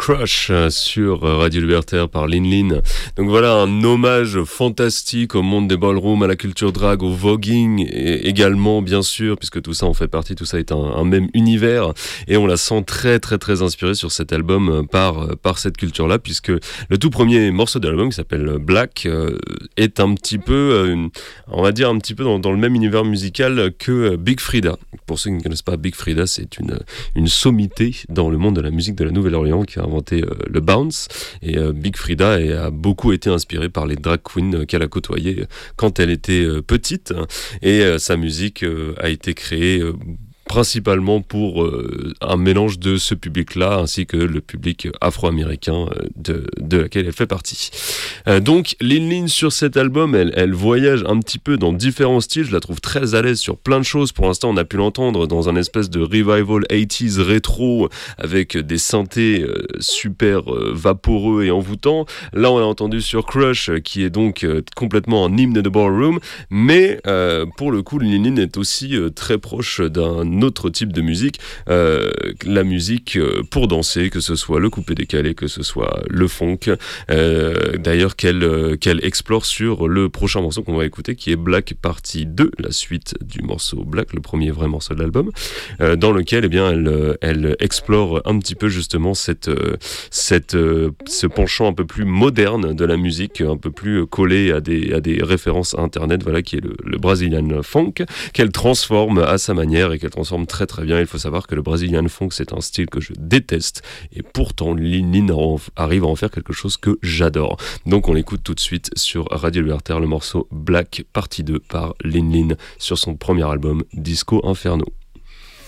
Crush sur Radio Libertaire par Lin Lin. Donc voilà un hommage fantastique au monde des ballrooms, à la culture drag, au voguing et également bien sûr, puisque tout ça en fait partie, tout ça est un même univers et on la sent très très très inspirée sur cet album par cette culture-là, puisque le tout premier morceau de l'album qui s'appelle Black est un petit peu, on va dire un petit peu dans le même univers musical que Big Frida. Pour ceux qui ne connaissent pas Big Frida, c'est une sommité dans le monde de la musique de la Nouvelle-Orléans qui a inventé le bounce, et Big Frida a beaucoup été inspirée par les drag queens qu'elle a côtoyées quand elle était petite, et sa musique a été créée principalement pour un mélange de ce public-là ainsi que le public afro-américain de laquelle elle fait partie. Donc Lin Lin sur cet album, elle voyage un petit peu dans différents styles, je la trouve très à l'aise sur plein de choses. Pour l'instant on a pu l'entendre dans un espèce de revival 80s rétro avec des synthés super vaporeux et envoûtants. Là on l'a entendu sur Crush qui est donc complètement un hymne de ballroom, mais pour le coup Lin Lin est aussi très proche d'un autre type de musique, la musique pour danser, que ce soit le coupé-décalé, que ce soit le funk, d'ailleurs qu'elle explore sur le prochain morceau qu'on va écouter qui est Black Partie 2, la suite du morceau Black, le premier vrai morceau de l'album, dans lequel eh bien, elle explore un petit peu justement ce penchant un peu plus moderne de la musique, un peu plus collé à des références internet, voilà, qui est le Brazilian funk, qu'elle transforme à sa manière et qu'elle transforme très très bien. Il faut savoir que le Brazilian funk c'est un style que je déteste et pourtant Lin Lin arrive à en faire quelque chose que j'adore. Donc on l'écoute tout de suite sur Radio Libertaire, le morceau Black Partie 2 par Lin Lin sur son premier album Disco Inferno.